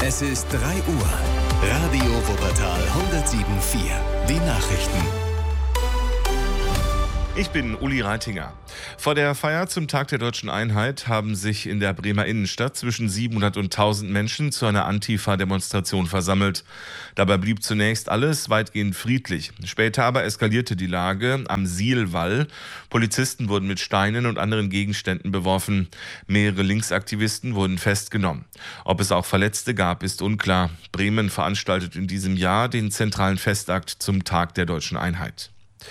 Es ist 3 Uhr. Radio Wuppertal 107.4. Die Nachrichten. Ich bin Uli Reitinger. Vor der Feier zum Tag der Deutschen Einheit haben sich in der Bremer Innenstadt zwischen 700 und 1000 Menschen zu einer Antifa-Demonstration versammelt. Dabei blieb zunächst alles weitgehend friedlich. Später aber eskalierte die Lage am Sielwall. Polizisten wurden mit Steinen und anderen Gegenständen beworfen. Mehrere Linksaktivisten wurden festgenommen. Ob es auch Verletzte gab, ist unklar. Bremen veranstaltet in diesem Jahr den zentralen Festakt zum Tag der Deutschen Einheit.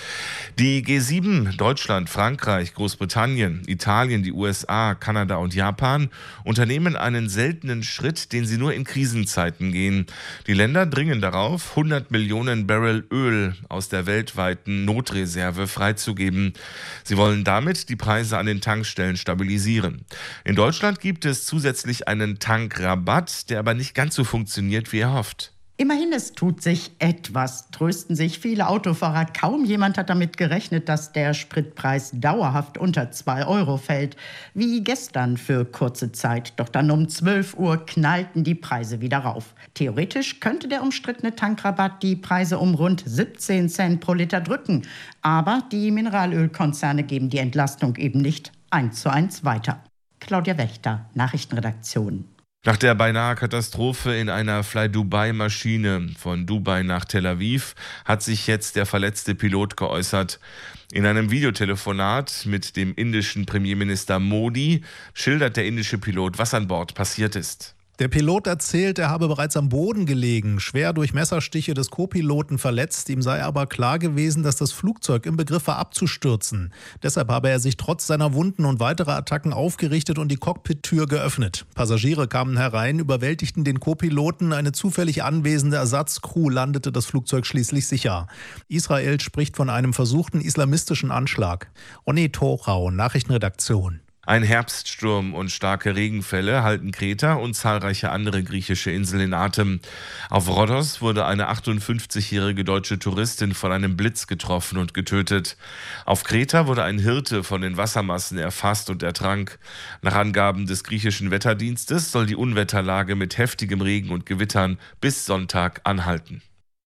Die G7, Deutschland, Frankreich, Großbritannien, Italien, die USA, Kanada und Japan unternehmen einen seltenen Schritt, den sie nur in Krisenzeiten gehen. Die Länder dringen darauf, 100 Millionen Barrel Öl aus der weltweiten Notreserve freizugeben. Sie wollen damit die Preise an den Tankstellen stabilisieren. In Deutschland gibt es zusätzlich einen Tankrabatt, der aber nicht ganz so funktioniert, wie erhofft. Immerhin, es tut sich etwas, trösten sich viele Autofahrer. Kaum jemand hat damit gerechnet, dass der Spritpreis dauerhaft unter 2 Euro fällt. Wie gestern für kurze Zeit. Doch dann um 12 Uhr knallten die Preise wieder rauf. Theoretisch könnte der umstrittene Tankrabatt die Preise um rund 17 Cent pro Liter drücken. Aber die Mineralölkonzerne geben die Entlastung eben nicht 1:1 weiter. Claudia Wächter, Nachrichtenredaktion. Nach der beinahe Katastrophe in einer Fly-Dubai-Maschine von Dubai nach Tel Aviv hat sich jetzt der verletzte Pilot geäußert. In einem Videotelefonat mit dem indischen Premierminister Modi schildert der indische Pilot, was an Bord passiert ist. Der Pilot erzählt, er habe bereits am Boden gelegen, schwer durch Messerstiche des Co-Piloten verletzt. Ihm sei aber klar gewesen, dass das Flugzeug im Begriff war abzustürzen. Deshalb habe er sich trotz seiner Wunden und weiterer Attacken aufgerichtet und die Cockpit-Tür geöffnet. Passagiere kamen herein, überwältigten den Co-Piloten. Eine zufällig anwesende Ersatzcrew landete das Flugzeug schließlich sicher. Israel spricht von einem versuchten islamistischen Anschlag. Ronny Thorau, Nachrichtenredaktion. Ein Herbststurm und starke Regenfälle halten Kreta und zahlreiche andere griechische Inseln in Atem. Auf Rhodos wurde eine 58-jährige deutsche Touristin von einem Blitz getroffen und getötet. Auf Kreta wurde ein Hirte von den Wassermassen erfasst und ertrank. Nach Angaben des griechischen Wetterdienstes soll die Unwetterlage mit heftigem Regen und Gewittern bis Sonntag anhalten.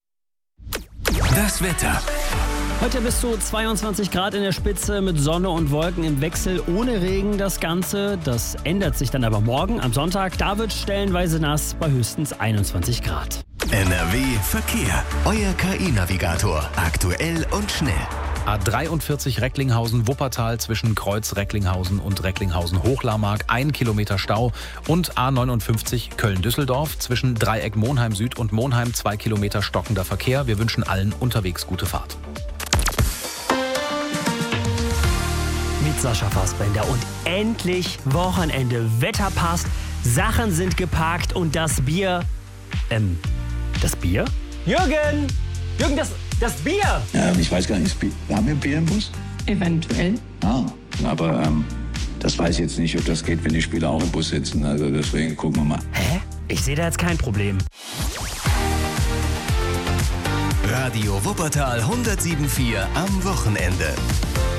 Das Wetter. Heute bis zu 22 Grad in der Spitze mit Sonne und Wolken im Wechsel, ohne Regen das Ganze. Das ändert sich dann aber morgen am Sonntag. Da wird es stellenweise nass bei höchstens 21 Grad. NRW Verkehr. Euer KI-Navigator. Aktuell und schnell. A43 Recklinghausen-Wuppertal zwischen Kreuz Recklinghausen und Recklinghausen-Hochlarmark 1 Kilometer Stau und A59 Köln-Düsseldorf zwischen Dreieck Monheim Süd und Monheim 2 Kilometer stockender Verkehr. Wir wünschen allen unterwegs gute Fahrt. Mit Sascha Fassbender und endlich Wochenende. Wetter passt, Sachen sind geparkt und das Bier... Das Bier? Jürgen, das Bier! Ja, ich weiß gar nicht, haben wir Bier im Bus? Eventuell. Aber das weiß ich jetzt nicht, ob das geht, wenn die Spieler auch im Bus sitzen. Also deswegen gucken wir mal. Hä? Ich sehe da jetzt kein Problem. Radio Wuppertal 107.4 am Wochenende.